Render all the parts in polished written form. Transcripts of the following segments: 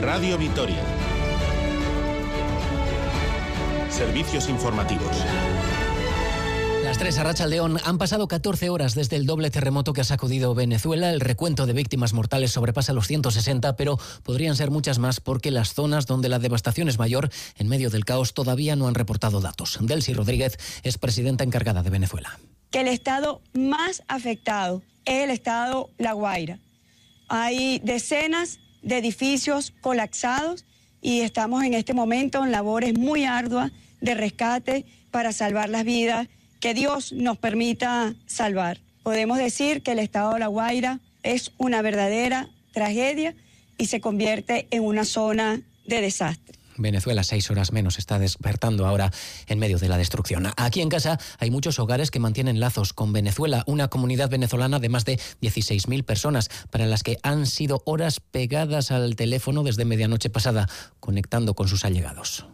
Radio Vitoria. Servicios informativos. Las 3, Arratsaldeón. Han pasado 14 horas desde el doble terremoto que ha sacudido Venezuela. El recuento de víctimas mortales sobrepasa los 160, pero podrían ser muchas más porque las zonas donde la devastación es mayor, en medio del caos, todavía no han reportado datos. Delcy Rodríguez es presidenta encargada de Venezuela. Que el estado más afectado es el estado La Guaira. Hay decenas de edificios colapsados y estamos en este momento en labores muy arduas de rescate para salvar las vidas que Dios nos permita salvar. Podemos decir que el estado de La Guaira es una verdadera tragedia y se convierte en una zona de desastre. Venezuela, 6 horas menos, está despertando ahora en medio de la destrucción. Aquí en casa hay muchos hogares que mantienen lazos con Venezuela, una comunidad venezolana de más de 16.000 personas, para las que han sido horas pegadas al teléfono desde medianoche pasada, conectando con sus allegados.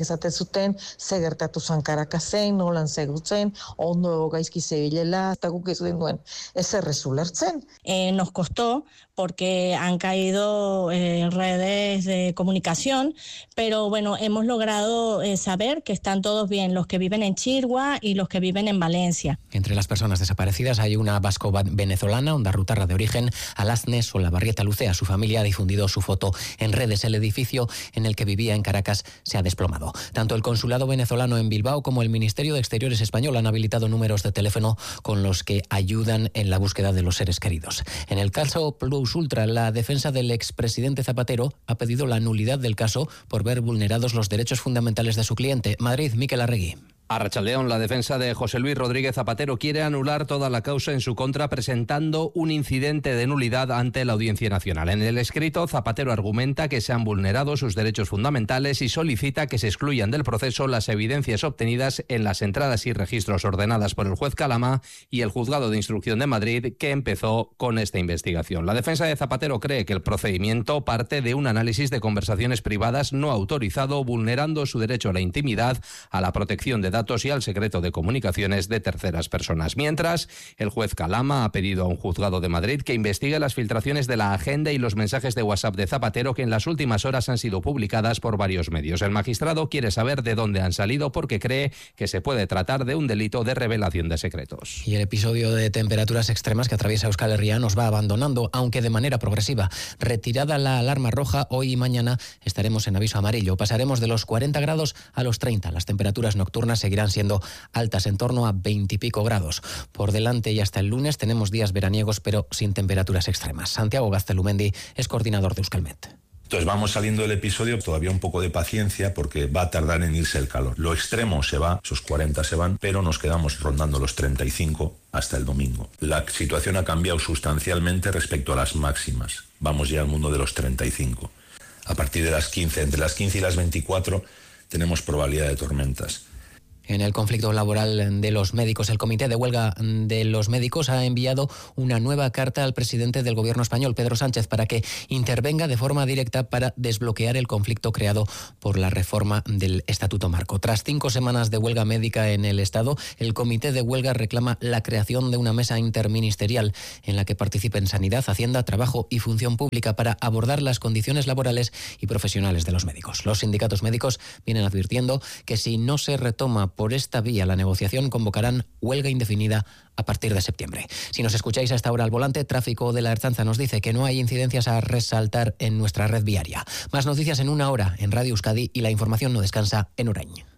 Nos costó porque han caído redes de comunicación, pero bueno, hemos logrado saber que están todos bien, los que viven en Chirgua y los que viven en Valencia. Entre las personas desaparecidas hay una vasco-venezolana, ondarrutarra de origen, Alazne Solabarrieta Lucea. Su familia ha difundido su foto en redes. El edificio en el que vivía en Caracas se ha desplomado. Tanto el consulado venezolano en Bilbao como el Ministerio de Exteriores español han habilitado números de teléfono con los que ayudan en la búsqueda de los seres queridos. En el caso Plus Ultra, la defensa del expresidente Zapatero ha pedido la nulidad del caso por ver vulnerados los derechos fundamentales de su cliente. Madrid, Miquel Arregui. Arratsaldeón, la defensa de José Luis Rodríguez Zapatero quiere anular toda la causa en su contra presentando un incidente de nulidad ante la Audiencia Nacional. En el escrito, Zapatero argumenta que se han vulnerado sus derechos fundamentales y solicita que se excluyan del proceso las evidencias obtenidas en las entradas y registros ordenadas por el juez Calama y el Juzgado de Instrucción de Madrid, que empezó con esta investigación. La defensa de Zapatero cree que el procedimiento parte de un análisis de conversaciones privadas no autorizado, vulnerando su derecho a la intimidad, a la protección de datos y al secreto de comunicaciones de terceras personas. Mientras, el juez Calama ha pedido a un juzgado de Madrid que investigue las filtraciones de la agenda y los mensajes de WhatsApp de Zapatero que en las últimas horas han sido publicadas por varios medios. El magistrado quiere saber de dónde han salido porque cree que se puede tratar de un delito de revelación de secretos. Y el episodio de temperaturas extremas que atraviesa Euskal Herria nos va abandonando, aunque de manera progresiva. Retirada la alarma roja, hoy y mañana estaremos en aviso amarillo. Pasaremos de los 40 grados a los 30. Las temperaturas nocturnas seguirán siendo altas, en torno a 20 y pico grados. Por delante y hasta el lunes tenemos días veraniegos, pero sin temperaturas extremas. Santiago Gaztelumendi es coordinador de Euskalmet. Entonces vamos saliendo del episodio, todavía un poco de paciencia porque va a tardar en irse el calor. Lo extremo se va, esos 40 se van, pero nos quedamos rondando los 35 hasta el domingo. La situación ha cambiado sustancialmente respecto a las máximas. Vamos ya al mundo de los 35. A partir de las 15, entre las 15 y las 24, tenemos probabilidad de tormentas. En el conflicto laboral de los médicos, el Comité de Huelga de los Médicos ha enviado una nueva carta al presidente del Gobierno español, Pedro Sánchez, para que intervenga de forma directa para desbloquear el conflicto creado por la reforma del Estatuto Marco. Tras 5 semanas de huelga médica en el Estado, el Comité de Huelga reclama la creación de una mesa interministerial en la que participen Sanidad, Hacienda, Trabajo y Función Pública para abordar las condiciones laborales y profesionales de los médicos. Los sindicatos médicos vienen advirtiendo que si no se retoma por esta vía la negociación, convocarán huelga indefinida a partir de septiembre. Si nos escucháis a esta hora al volante, tráfico de la Ertzaintza nos dice que no hay incidencias a resaltar en nuestra red viaria. Más noticias en una hora en Radio Euskadi y la información no descansa en Orain.